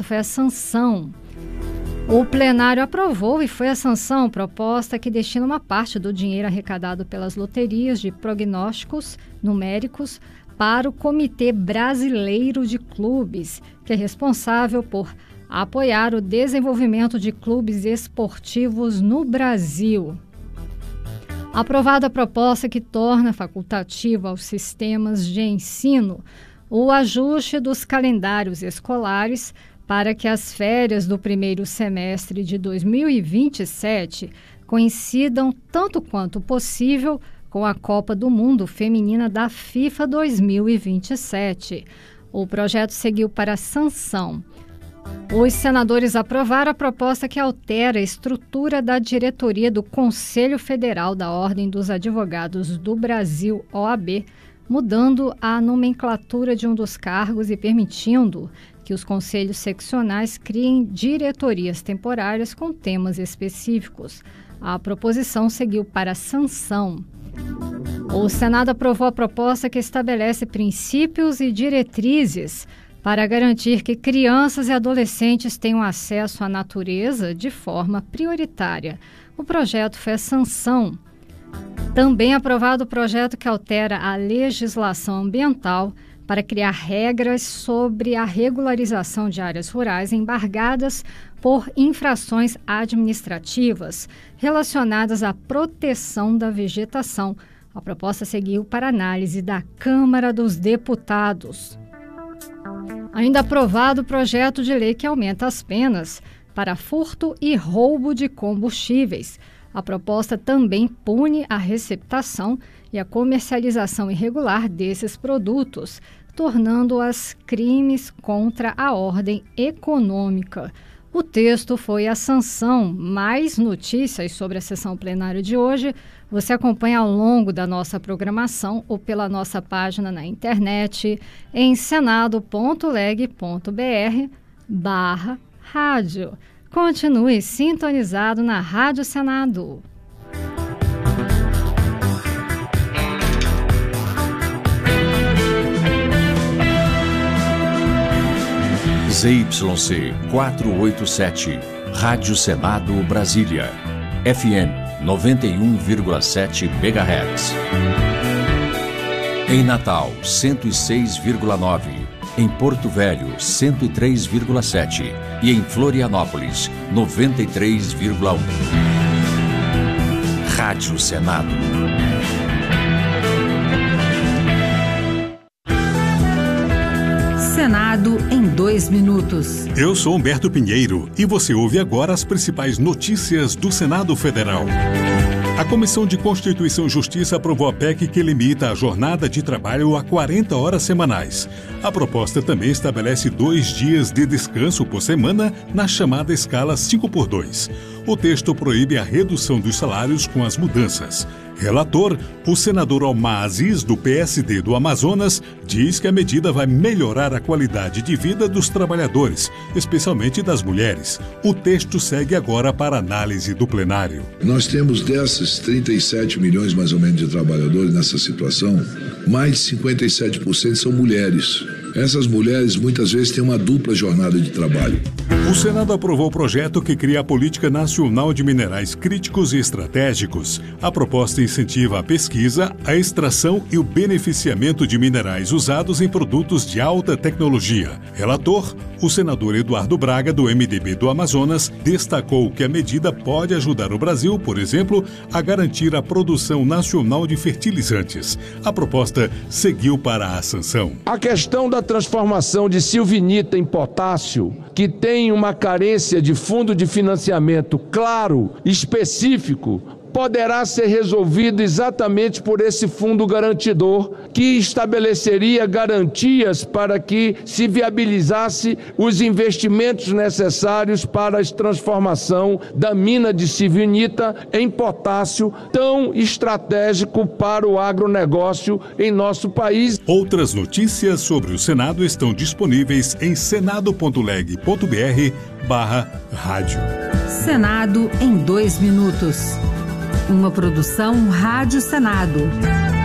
foi a sanção. O plenário aprovou e foi a sanção proposta que destina uma parte do dinheiro arrecadado pelas loterias de prognósticos numéricos para o Comitê Brasileiro de Clubes, que é responsável por apoiar o desenvolvimento de clubes esportivos no Brasil. Aprovada a proposta que torna facultativo aos sistemas de ensino o ajuste dos calendários escolares para que as férias do primeiro semestre de 2027 coincidam tanto quanto possível com a Copa do Mundo Feminina da FIFA 2027. O projeto seguiu para a sanção. Os senadores aprovaram a proposta que altera a estrutura da diretoria do Conselho Federal da Ordem dos Advogados do Brasil, OAB, mudando a nomenclatura de um dos cargos e permitindo que os conselhos seccionais criem diretorias temporárias com temas específicos. A proposição seguiu para a sanção. O Senado aprovou a proposta que estabelece princípios e diretrizes para garantir que crianças e adolescentes tenham acesso à natureza de forma prioritária. O projeto foi a sanção. Também aprovado o projeto que altera a legislação ambiental para criar regras sobre a regularização de áreas rurais embargadas por infrações administrativas relacionadas à proteção da vegetação. A proposta seguiu para análise da Câmara dos Deputados. Ainda aprovado o projeto de lei que aumenta as penas para furto e roubo de combustíveis. A proposta também pune a receptação e a comercialização irregular desses produtos, tornando-as crimes contra a ordem econômica. O texto foi a sanção. Mais notícias sobre a sessão plenária de hoje você acompanha ao longo da nossa programação ou pela nossa página na internet em senado.leg.br/rádio. Continue sintonizado na Rádio Senado. ZYC 487, Rádio Senado Brasília, FM 91,7 MHz. Em Natal, 106,9. Em Porto Velho, 103,7. E em Florianópolis, 93,1. Rádio Senado. Senado em 2 minutos. Eu sou Humberto Pinheiro e você ouve agora as principais notícias do Senado Federal. A Comissão de Constituição e Justiça aprovou a PEC que limita a jornada de trabalho a 40 horas semanais. A proposta também estabelece 2 dias de descanso por semana na chamada escala 5x2. O texto proíbe a redução dos salários com as mudanças. Relator, o senador Almar Aziz, do PSD do Amazonas, diz que a medida vai melhorar a qualidade de vida dos trabalhadores, especialmente das mulheres. O texto segue agora para análise do plenário. Nós temos desses 37 milhões mais ou menos de trabalhadores nessa situação, mais de 57% são mulheres. Essas mulheres muitas vezes têm uma dupla jornada de trabalho. O Senado aprovou o projeto que cria a Política Nacional de Minerais Críticos e Estratégicos. A proposta incentiva a pesquisa, a extração e o beneficiamento de minerais usados em produtos de alta tecnologia. Relator, o senador Eduardo Braga, do MDB do Amazonas, destacou que a medida pode ajudar o Brasil, por exemplo, a garantir a produção nacional de fertilizantes. A proposta seguiu para a sanção. A questão da transformação de silvinita em potássio, que tem uma carência de fundo de financiamento claro, específico, poderá ser resolvido exatamente por esse fundo garantidor, que estabeleceria garantias para que se viabilizasse os investimentos necessários para a transformação da mina de silvinita em potássio, tão estratégico para o agronegócio em nosso país. Outras notícias sobre o Senado estão disponíveis em senado.leg.br/rádio. Senado em 2 minutos. Uma produção Rádio Senado.